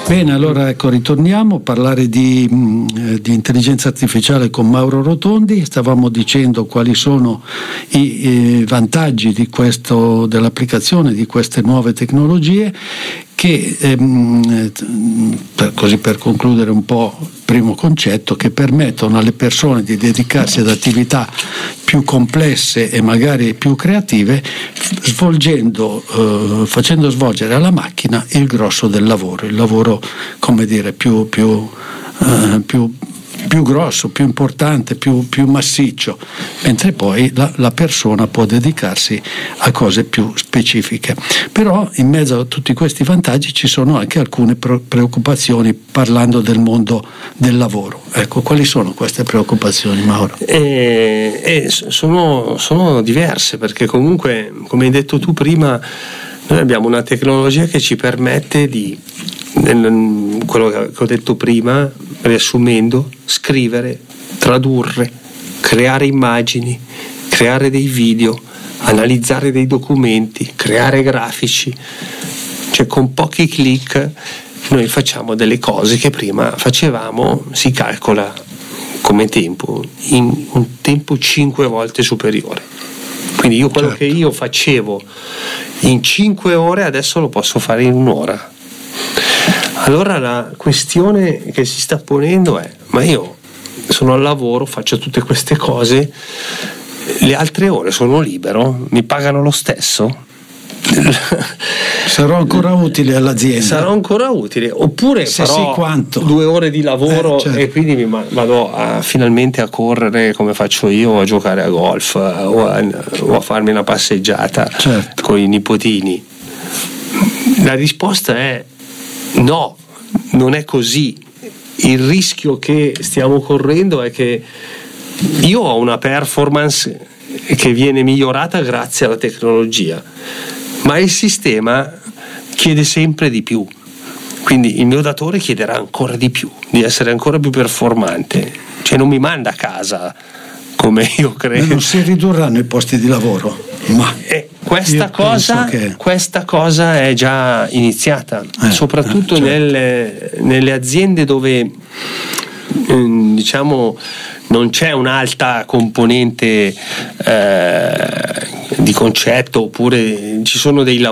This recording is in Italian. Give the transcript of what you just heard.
Bene, allora ecco, ritorniamo a parlare di intelligenza artificiale con Mauro Rotondi. Stavamo dicendo quali sono i vantaggi di dell'applicazione di queste nuove tecnologie che, per concludere un po' il primo concetto, che permettono alle persone di dedicarsi ad attività più complesse e magari più creative, facendo svolgere alla macchina il grosso del lavoro, il lavoro, come dire, più grosso, più importante, più massiccio, mentre poi la persona può dedicarsi a cose più specifiche. Però in mezzo a tutti questi vantaggi ci sono anche alcune preoccupazioni, parlando del mondo del lavoro. Ecco, quali sono queste preoccupazioni, Mauro? Sono diverse, perché comunque, come hai detto tu prima, noi abbiamo una tecnologia che ci permette di, quello che ho detto prima, riassumendo, scrivere, tradurre, creare immagini, creare dei video, analizzare dei documenti, creare grafici. Cioè, con pochi click noi facciamo delle cose che prima facevamo, si calcola come tempo, in un tempo 5 volte superiore. Quindi quello che io facevo in 5 ore adesso lo posso fare in un'ora. Allora la questione che si sta ponendo è: ma io sono al lavoro, faccio tutte queste cose, le altre ore sono libero? Mi pagano lo stesso? Sarò ancora utile all'azienda? Sarò ancora utile? Oppure farò 2 ore di lavoro certo. E quindi vado finalmente a correre come faccio io, o a giocare a golf o a farmi una passeggiata certo. Con i nipotini? La risposta è no, non è così. Il rischio che stiamo correndo è che io ho una performance che viene migliorata grazie alla tecnologia, ma il sistema chiede sempre di più, quindi il mio datore chiederà ancora di più, di essere ancora più performante, cioè non mi manda a casa come io credo. Non si ridurranno i posti di lavoro, ma questa cosa è già iniziata, soprattutto certo. nelle aziende dove diciamo non c'è un'alta componente di concetto, oppure ci sono dei